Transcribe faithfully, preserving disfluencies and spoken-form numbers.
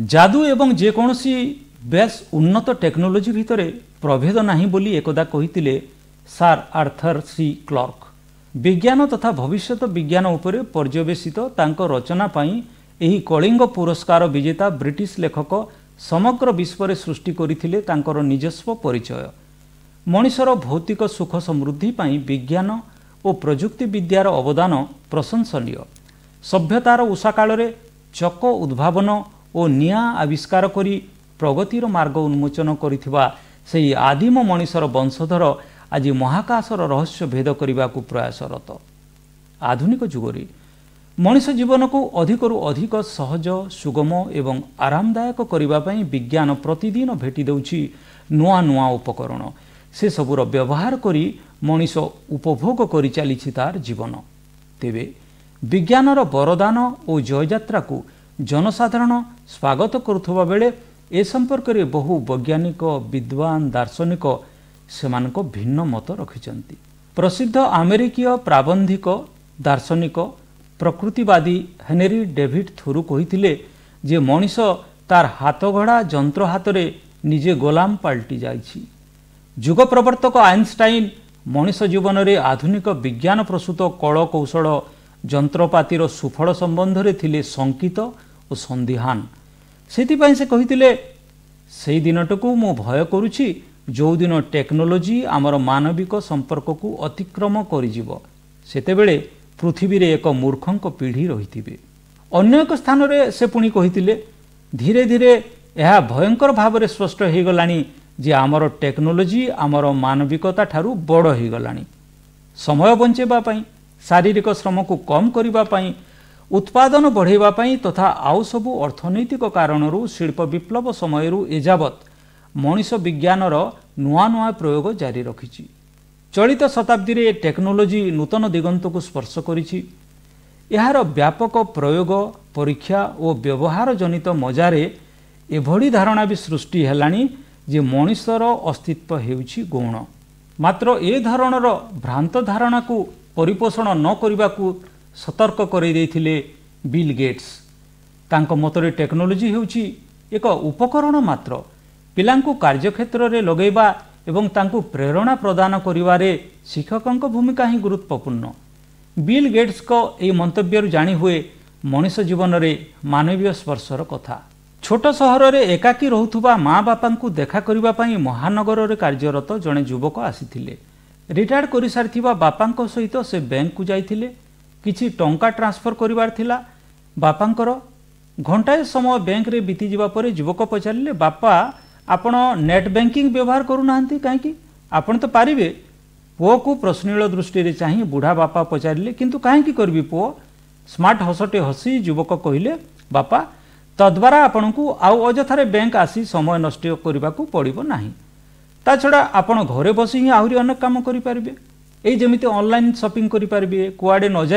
जादू एवं जेकोसी बेस उन्नत टेक्नोलोजी भितर प्रभेद नहीं बोली एकदा कहिथिले सार आर्थर सी क्लार्क। विज्ञान तथा भविष्यत विज्ञान उपरे पर्यवेसित तांको रचना पाई एही कलिंग पुरस्कार विजेता ब्रिटिश लेखक समग्र विश्व में सृष्टि करथिले तांकर निजस्व परिचय। मनिषर भौतिक सुख समृद्धि पाई विज्ञान और प्रजुक्ति विद्यार अवदान प्रशंसनीय। सभ्यतार उषा काल रे चक उद्भावन और निया आविष्कार करी प्रगतिर मार्ग उन्मोचन करिथिबा सेही आदिम मनिषर वंशधर आज महाकाशर रहस्य भेद करने को प्रयासरत। आधुनिक जुगरे मनिष जीवन को अधिकरु अधिक सहज सुगम एवं आरामदायक करने विज्ञान प्रतिदिन भेटी देउछि नुआ नुआ उपकरण। से सबुर व्यवहार करी मनिष उपभोग करि चलिछि तार जीवन। तेबे विज्ञानर वरदान और जययात्रा को जनसाधारण स्वागत करुथबा बेले ए संपर्क में बहु वैज्ञानिक विद्वान दार्शनिक सेमानको भिन्न मत रखिछन्ति। प्रसिद्ध अमेरिकीय प्राबंधिक दार्शनिक प्रकृतिवादी हेनरी डेविड थोरू कहिथिले जे मनिष तार हाथगढ़ा जंत्र हाथरे निजे गोलाम पलटि जाइछि। जुग प्रवर्तक आइनस्टाइन मनिष जीवन में आधुनिक विज्ञान प्रसूत कल कौशल जंत्रपातिर सुफल संबंध में थिले शंकित और संदिहान। सेथिपाई से कहिथिले सेही दिनटकू मु भय करुछि जो दिन टेक्नोलोजी आमर मानविक संपर्क को अतिक्रम करिजिवो सेतेबेले पृथ्वी रे एक मूर्खंक पीढ़ी रहिथिबे। अन्य एक स्थान रे से पुणी कहिथिले धीरे धीरे यह भयंकर भाव में स्पष्ट हो गलानी जे आमर टेक्नोलोजी आमर मानविकता ठारू बड़ हो गलानी। समय बंचेबा पई शारीरिक श्रम को कम करिबा पई उत्पादन बढ़ेबा पई तथा आउ सबु अर्थनैतिक कारणरू शिल्प विप्लव समयरू एजावत मनिष विज्ञानर नुआ नुआ प्रयोग जारी रखिछि। चलित शताब्दी रे टेक्नोलोजी नूतन दिगंत को स्पर्श करिछि। एहार व्यापक प्रयोग परीक्षा और व्यवहार जनित मजारे एभली धारणा भी सृष्टि हेलानी जे मनिषर अस्तित्व हेउछि गौण। मात्र ए धरणर भ्रांत धारणा को परिपोषण न करने को सतर्क कर बिल गेट्स। तांको मतरे टेक्नोलोजी हेउछि एक उपकरण मात्र। पिलांकु कार्यक्षेत्र रे लगेबा एवं तांकु प्रेरणा प्रदान करिवारे शिक्षकंक भूमिका ही गुरुत्वपूर्ण। बिल गेट्स को ए मंतव्य जानी हुए मनिष जीवन रे मानवीय स्पर्शर कथा। छोट सहर रे एकाकी रहुथुबा माँ बापांकु देखा करिबा पई महानगर रे कार्यरत जणे युवक आसीथिले। रिटायर्ड करि सारिथिबा बापांक सहित से बैंक को जाइथिले। किछि टंका ट्रांसफर करिवार थिला। बापांकर घंटाए समय बैंक रे बीती जिबा परे युवक पचारिले बापा आपण नेट बैंकिंग व्यवहार करूनाहांती काहेकि आपण तो पारिबे। पुओ को प्रश्नशील दृष्टि रे चाहि बुढ़ा बापा पचारिले किंतु काहेकि करबी पुओ। स्मार्ट हसटे हसी युवक कहिले बापा तद्वारा आपनकु आउ अजथारे बैंक आसी समय नष्ट करबा को पड़िबो नाही। ता छड़ा आपण घरे बसी ही आहुरी अनेक काम करि पारिबे। एई जेमिति ऑनलाइन शॉपिंग करि पारिबे कुआडे न